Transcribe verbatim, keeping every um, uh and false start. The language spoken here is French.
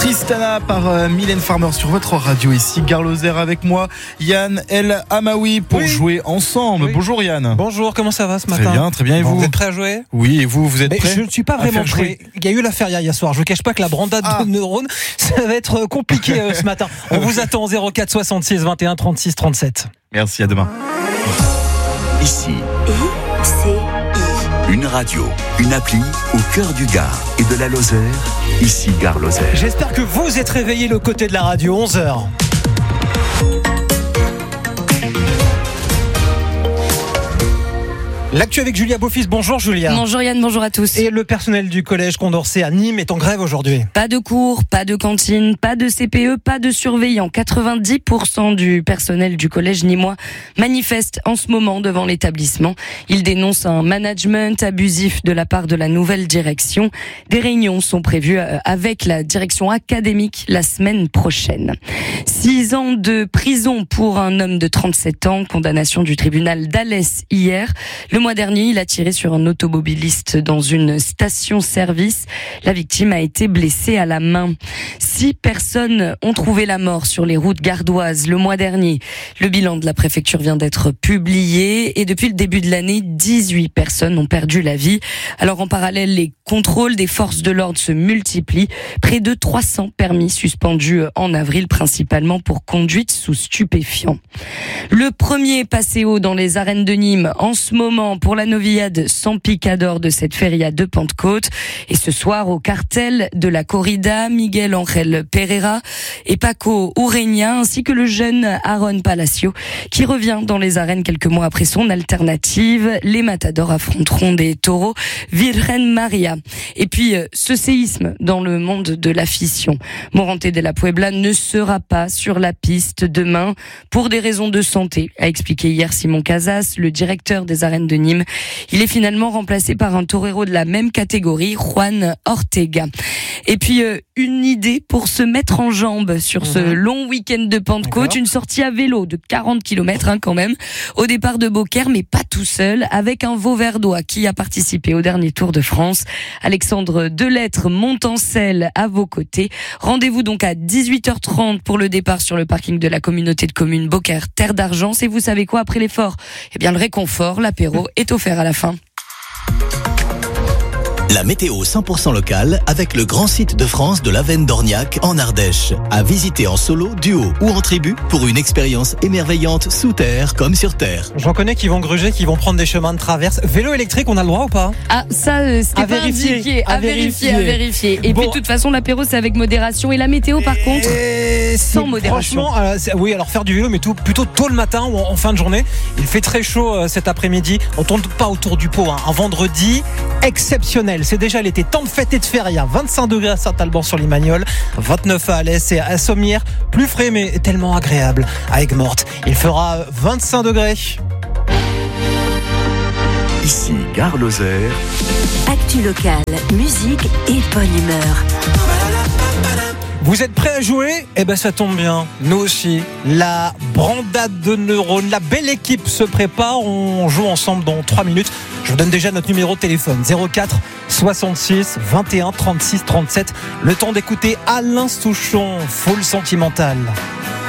Tristana par euh, Mylène Farmer sur votre radio ici. Gare Lozère avec moi, Yann El Amaoui pour oui. jouer ensemble. Oui. Bonjour Yann. Bonjour, comment ça va ce matin? Très bien, très bien. Et bon, vous Vous êtes prêts à jouer? Oui, et vous, vous êtes Mais prêts? Je ne suis pas vraiment prêt. Il y a eu l'affaire hier soir. Je ne cache pas que la brandade ah. de neurones, ça va être compliqué euh, ce matin. On vous attend au zéro quatre soixante-six vingt et un trente-six trente-sept. Merci, à demain. Ici, I C I. Une radio, une appli au cœur du Gard et de la Lozère. Ici, Gare Lozère. J'espère que vous êtes réveillés le côté de la radio, onze heures. L'actu avec Julia Beaufils. Bonjour Julia. Bonjour Yann, bonjour à tous. Et le personnel du collège Condorcet à Nîmes est en grève aujourd'hui. Pas de cours, pas de cantine, pas de C P E, pas de surveillants. quatre-vingt-dix pour cent du personnel du collège nîmois manifeste en ce moment devant l'établissement. Il dénonce un management abusif de la part de la nouvelle direction. Des réunions sont prévues avec la direction académique la semaine prochaine. Six ans de prison pour un homme de trente-sept ans, condamnation du tribunal d'Alès hier. Le mois dernier, il a tiré sur un automobiliste dans une station-service. La victime a été blessée à la main. Six personnes ont trouvé la mort sur les routes gardoises le mois dernier. Le bilan de la préfecture vient d'être publié et depuis le début de l'année, dix-huit personnes ont perdu la vie. Alors en parallèle, les contrôles des forces de l'ordre se multiplient. Près de trois cents permis suspendus en avril, principalement pour conduite sous stupéfiants. Le premier passéo dans les arènes de Nîmes en ce moment pour la novillade sans picador de cette feria de Pentecôte. Et ce soir, au cartel de la corrida, Miguel Angel Pereira et Paco Ureña, ainsi que le jeune Aaron Palacio, qui revient dans les arènes quelques mois après son alternative. Les matadors affronteront des taureaux Virgen Maria. Et puis, ce séisme dans le monde de l'afition. Morante de la Puebla ne sera pas sur la piste demain pour des raisons de santé, a expliqué hier Simon Casas, le directeur des arènes de Nîmes. Il est finalement remplacé par un torero de la même catégorie, Juan Ortega. Et puis, euh, une idée pour se mettre en jambes sur ce long week-end de Pentecôte. D'accord. Une sortie à vélo de quarante kilomètres hein, quand même, au départ de Beaucaire, mais pas tout seul, avec un Vauverdois qui a participé au dernier Tour de France. Alexandre Delettre monte en selle à vos côtés. Rendez-vous donc à dix-huit heures trente pour le départ sur le parking de la communauté de communes Beaucaire Terre d'Argent. Et vous savez quoi, après l'effort? Eh bien, le réconfort, l'apéro est offert à la fin. La météo cent pour cent locale avec le grand site de France de l'Avenne d'Orniac en Ardèche. À visiter en solo, duo ou en tribu pour une expérience émerveillante sous terre comme sur terre. J'en connais qui vont gruger, qui vont prendre des chemins de traverse. Vélo électrique, on a le droit ou pas? Ah, ça, euh, c'était à pas vérifier, indiqué. À, à vérifier, vérifier, à vérifier. Et bon. Puis, de toute façon, l'apéro, c'est avec modération. Et la météo, par contre, et sans modération. Franchement, euh, oui, alors faire du vélo, mais tout, plutôt tôt le matin ou en, en fin de journée. Il fait très chaud euh, cet après-midi. On tourne pas autour du pot. Hein. Un vendredi exceptionnel. C'est déjà l'été. Temps de fête et de feria. vingt-cinq degrés à Saint-Alban sur Limagnol, vingt-neuf à Alès et à Sommières. Plus frais, mais tellement agréable. À Aigues-Mortes, il fera vingt-cinq degrés. Ici, Gare Lozère. Actu locale, musique et bonne humeur. Vous êtes prêts à jouer? Eh ben ça tombe bien, nous aussi. La brandade de neurones, la belle équipe se prépare. On joue ensemble dans trois minutes. Je vous donne déjà notre numéro de téléphone, zéro quatre soixante-six vingt et un trente-six trente-sept. Le temps d'écouter Alain Souchon, Full Sentimental.